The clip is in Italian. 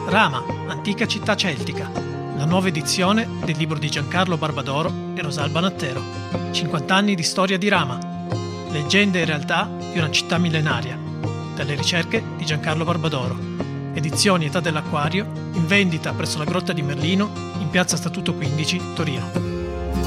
Rama, antica città celtica. La nuova edizione del libro di Giancarlo Barbadoro e Rosalba Nattero. 50 anni di storia di Rama. Leggende e realtà di una città millenaria. Dalle ricerche di Giancarlo Barbadoro. Edizioni Età dell'Acquario, in vendita presso la Grotta di Merlino, in piazza Statuto 15, Torino.